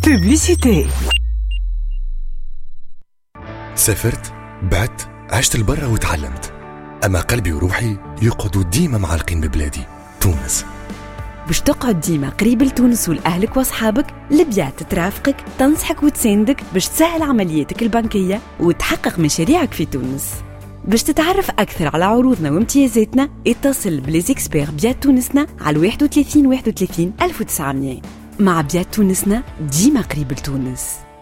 بوبليسيتي. سافرت، بعت، عشت البرة وتعلمت، أما قلبي وروحي يقعدوا ديما معلقين ببلادي تونس. باش تقعد ديما قريب لتونس ولأهلك وأصحابك، لبيات ترافقك، تنصحك وتساندك باش تسهل عملياتك البنكية وتحقق مشاريعك في تونس. باش تتعرف أكثر على عروضنا وامتيازاتنا، اتصل بليزيكسبير بيات تونسنا على 31 31 1900. مع بيات تونسنا ديما قريب لتونس.